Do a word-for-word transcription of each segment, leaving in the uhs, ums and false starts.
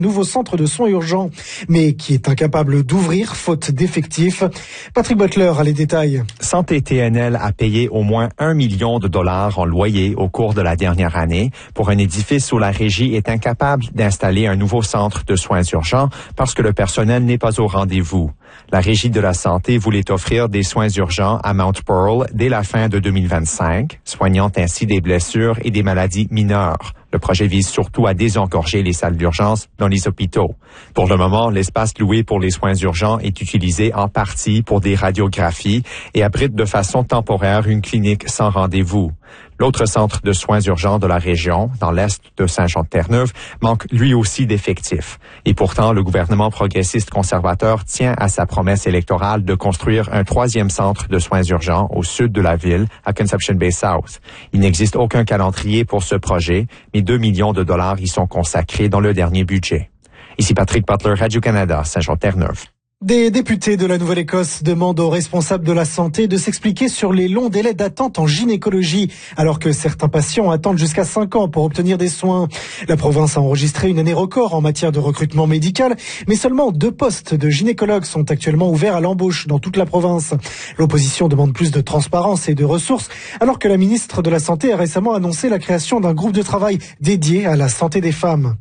nouveau centre de soins urgents, mais qui est incapable d'ouvrir faute d'effectifs. Patrick Butler a les détails. Santé T N L a payé au moins un million de dollars en loyer au cours de la dernière année pour un édifice où la régie est incapable d'installer un nouveau centre de soins urgents parce que le personnel n'est pas au rendez-vous. La Régie de la santé voulait offrir des soins urgents à Mount Pearl dès la fin de deux mille vingt-cinq, soignant ainsi des blessures et des maladies mineures. Le projet vise surtout à désengorger les salles d'urgence dans les hôpitaux. Pour le moment, l'espace loué pour les soins urgents est utilisé en partie pour des radiographies et abrite de façon temporaire une clinique sans rendez-vous. L'autre centre de soins urgents de la région, dans l'est de Saint-Jean-de-Terre-Neuve, manque lui aussi d'effectifs. Et pourtant, le gouvernement progressiste conservateur tient à sa promesse électorale de construire un troisième centre de soins urgents au sud de la ville, à Conception Bay South. Il n'existe aucun calendrier pour ce projet, mais deux millions de dollars y sont consacrés dans le dernier budget. Ici Patrick Butler, Radio-Canada, Saint-Jean-de-Terre-Neuve. Des députés de la Nouvelle-Écosse demandent aux responsables de la santé de s'expliquer sur les longs délais d'attente en gynécologie, alors que certains patients attendent jusqu'à cinq ans pour obtenir des soins. La province a enregistré une année record en matière de recrutement médical, mais seulement deux postes de gynécologues sont actuellement ouverts à l'embauche dans toute la province. L'opposition demande plus de transparence et de ressources, alors que la ministre de la Santé a récemment annoncé la création d'un groupe de travail dédié à la santé des femmes.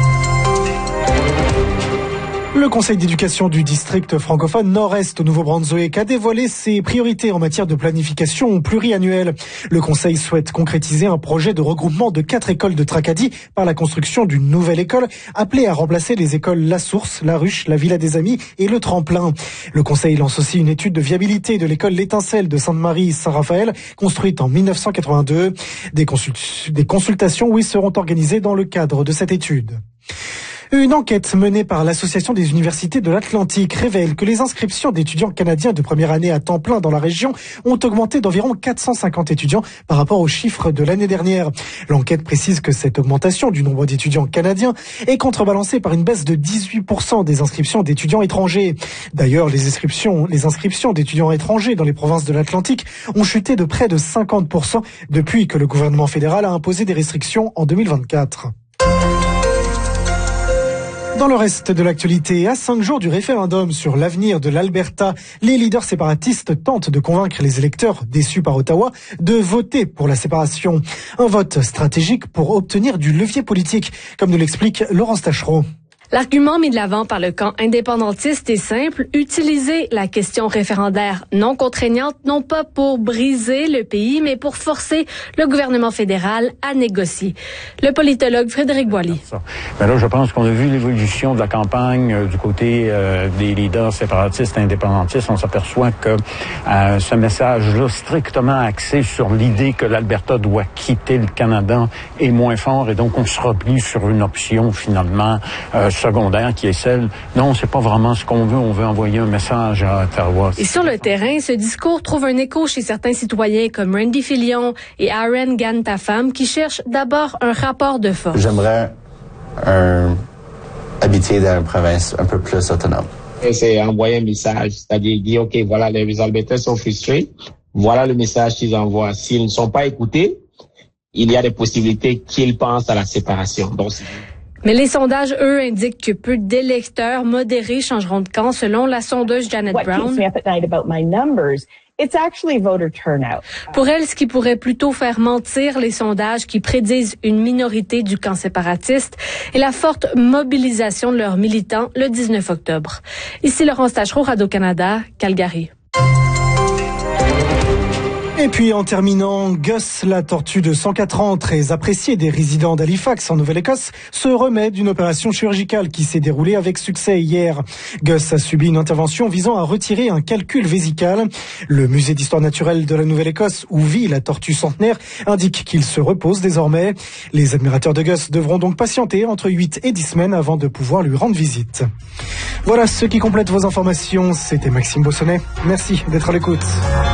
Le conseil d'éducation du district francophone Nord-Est au Nouveau-Brunswick a dévoilé ses priorités en matière de planification pluriannuelle. Le conseil souhaite concrétiser un projet de regroupement de quatre écoles de Tracadie par la construction d'une nouvelle école appelée à remplacer les écoles La Source, La Ruche, la Villa des Amis et le Tremplin. Le conseil lance aussi une étude de viabilité de l'école L'Étincelle de Sainte-Marie-Saint-Raphaël, construite en mille neuf cent quatre-vingt-deux. Des, consult- des consultations, oui, seront organisées dans le cadre de cette étude. Une enquête menée par l'Association des universités de l'Atlantique révèle que les inscriptions d'étudiants canadiens de première année à temps plein dans la région ont augmenté d'environ quatre cent cinquante étudiants par rapport aux chiffres de l'année dernière. L'enquête précise que cette augmentation du nombre d'étudiants canadiens est contrebalancée par une baisse de dix-huit pour cent des inscriptions d'étudiants étrangers. D'ailleurs, les inscriptions, les inscriptions d'étudiants étrangers dans les provinces de l'Atlantique ont chuté de près de cinquante pour cent depuis que le gouvernement fédéral a imposé des restrictions en deux mille vingt-quatre. Dans le reste de l'actualité, à cinq jours du référendum sur l'avenir de l'Alberta, les leaders séparatistes tentent de convaincre les électeurs déçus par Ottawa de voter pour la séparation. Un vote stratégique pour obtenir du levier politique, comme nous l'explique Laurence Tachereau. L'argument mis de l'avant par le camp indépendantiste est simple, utiliser la question référendaire non contraignante, non pas pour briser le pays, mais pour forcer le gouvernement fédéral à négocier. Le politologue Frédéric Boily. Mais là, je pense qu'on a vu l'évolution de la campagne euh, du côté euh, des leaders séparatistes indépendantistes. On s'aperçoit que euh, ce message-là, strictement axé sur l'idée que l'Alberta doit quitter le Canada, est moins fort, et donc on se replie sur une option finalement euh, secondaire qui est celle, non, c'est pas vraiment ce qu'on veut, on veut envoyer un message à Ottawa. Et sur le terrain, ce discours trouve un écho chez certains citoyens comme Randy Filion et Aaron Gantafam qui cherchent d'abord un rapport de force. J'aimerais un, habiter dans une province un peu plus autonome. Et c'est envoyer un message, c'est-à-dire dire, OK, voilà, les Albertains sont frustrés, voilà le message qu'ils envoient. S'ils ne sont pas écoutés, il y a des possibilités qu'ils pensent à la séparation. Donc, Mais les sondages, eux, indiquent que peu d'électeurs modérés changeront de camp, selon la sondeuse Janet Brown. Pour elle, ce qui pourrait plutôt faire mentir les sondages qui prédisent une minorité du camp séparatiste est la forte mobilisation de leurs militants le dix-neuf octobre. Ici Laurence Tachereau, Radio-Canada, Calgary. Et puis en terminant, Gus, la tortue de cent quatre ans, très appréciée des résidents d'Halifax en Nouvelle-Écosse, se remet d'une opération chirurgicale qui s'est déroulée avec succès hier. Gus a subi une intervention visant à retirer un calcul vésical. Le musée d'histoire naturelle de la Nouvelle-Écosse, où vit la tortue centenaire, indique qu'il se repose désormais. Les admirateurs de Gus devront donc patienter entre huit et dix semaines avant de pouvoir lui rendre visite. Voilà ce qui complète vos informations. C'était Maxime Bossonnet. Merci d'être à l'écoute.